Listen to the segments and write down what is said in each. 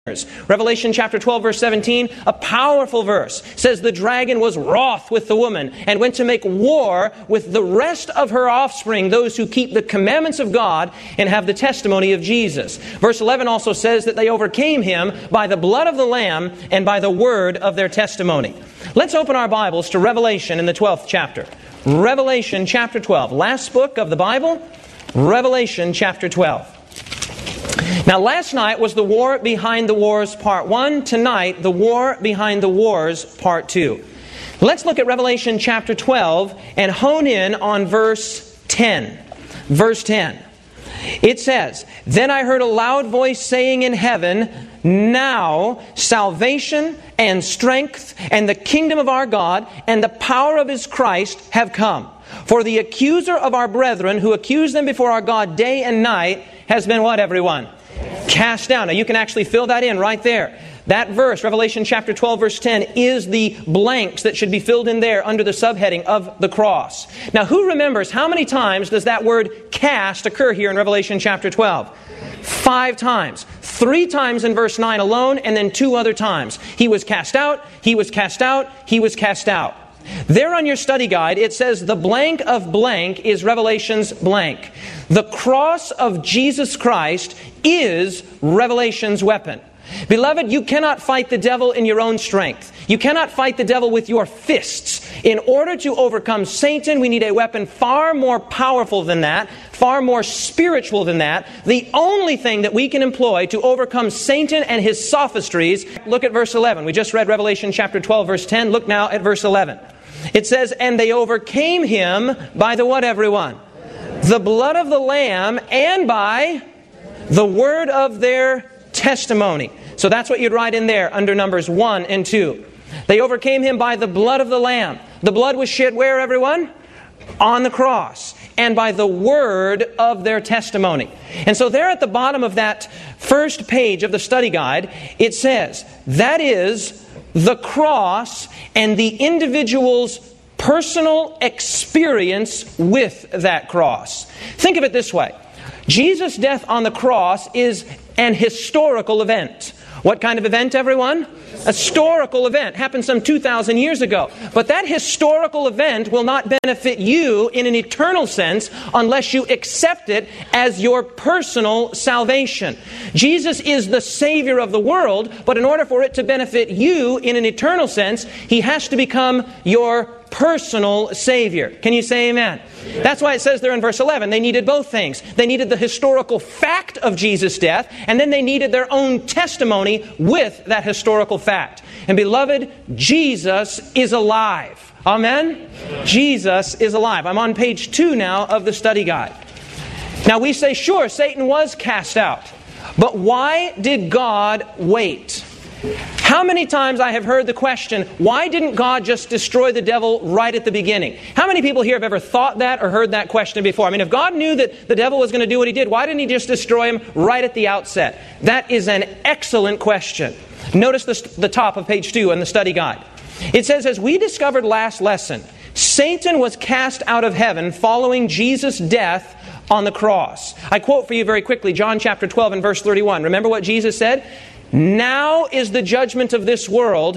Revelation chapter 12 verse 17, a powerful verse, says the dragon was wroth with the woman and went to make war with the rest of her offspring, those who keep the commandments of God and have the testimony of Jesus. Verse 11 also says that they overcame him by the blood of the Lamb and by the word of their testimony. Let's open our Bibles to Revelation in the 12th chapter. Revelation chapter 12, last book of the Bible, Revelation chapter 12. Now, last night was the War Behind the Wars Part 1. Tonight, the War Behind the Wars Part 2. Let's look at Revelation chapter 12 and hone in on verse 10. Verse 10. It says, "Then I heard a loud voice saying in heaven, 'Now salvation and strength and the kingdom of our God and the power of His Christ have come. For the accuser of our brethren who accused them before our God day and night has been,'" what, everyone? "Cast down." Now you can actually fill that in right there. That verse, Revelation chapter 12 verse 10, is the blanks that should be filled in there under the subheading of the cross. Now who remembers how many times does that word cast occur here in Revelation chapter 12? 5 times. 3 times in verse 9 alone, and then 2 other times. He was cast out, he was cast out, he was cast out. There on your study guide, it says the blank of blank is Revelation's blank. The cross of Jesus Christ is Revelation's weapon. Beloved, you cannot fight the devil in your own strength. You cannot fight the devil with your fists. In order to overcome Satan, we need a weapon far more powerful than that, far more spiritual than that. The only thing that we can employ to overcome Satan and his sophistries, look at verse 11. We just read Revelation chapter 12, verse 10. Look now at verse 11. It says, "And they overcame him by the" what, everyone? "The blood of the Lamb and by the word of their testimony." So that's what you'd write in there under Numbers 1 and 2. They overcame him by the blood of the Lamb. The blood was shed where, everyone? On the cross. And by the word of their testimony. And so there at the bottom of that first page of the study guide, it says, that is the cross and the individual's personal experience with that cross. Think of it this way. Jesus' death on the cross is an historical event. What kind of event, everyone? A historical event. Happened some 2,000 years ago. But that historical event will not benefit you in an eternal sense unless you accept it as your personal salvation. Jesus is the Savior of the world, but in order for it to benefit you in an eternal sense, He has to become your personal Savior. Can you say amen? That's why it says there in verse 11, they needed both things. They needed the historical fact of Jesus' death, and then they needed their own testimony with that historical fact. And beloved, Jesus is alive. Amen? Jesus is alive. I'm on page 2 now of the study guide. Now we say, sure, Satan was cast out. But why did God wait? How many times I have heard the question, why didn't God just destroy the devil right at the beginning? How many people here have ever thought that or heard that question before? I mean, if God knew that the devil was going to do what he did, why didn't He just destroy him right at the outset? That is an excellent question. Notice the top of page 2 in the study guide. It says, as we discovered last lesson, Satan was cast out of heaven following Jesus' death on the cross. I quote for you very quickly, John chapter 12 and verse 31. Remember what Jesus said? "Now is the judgment of this world.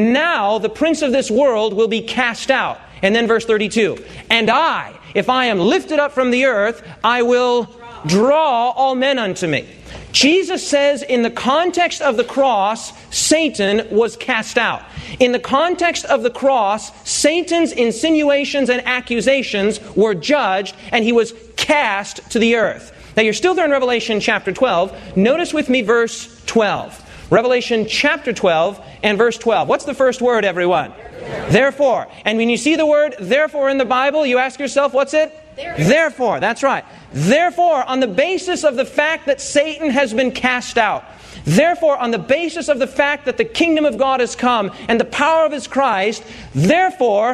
Now the prince of this world will be cast out." And then verse 32. "And I, if I am lifted up from the earth, I will draw all men unto me." Jesus says in the context of the cross, Satan was cast out. In the context of the cross, Satan's insinuations and accusations were judged, and he was cast to the earth. Now you're still there in Revelation chapter 12. Notice with me verse 12. Revelation chapter 12 and verse 12. What's the first word, everyone? Therefore. And when you see the word therefore in the Bible, you ask yourself, what's it? Therefore. That's right. Therefore, on the basis of the fact that Satan has been cast out, therefore, on the basis of the fact that the kingdom of God has come and the power of His Christ, therefore,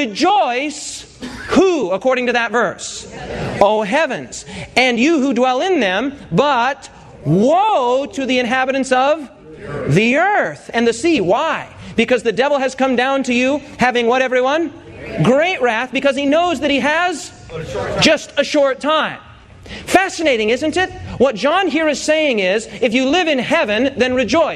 rejoice. Who, according to that verse? O heavens, and you who dwell in them, but woe to the inhabitants of the earth and the sea. Why? Because the devil has come down to you having what, everyone? Great wrath, because he knows that he has just a short time. Fascinating, isn't it? What John here is saying is, if you live in heaven, then rejoice.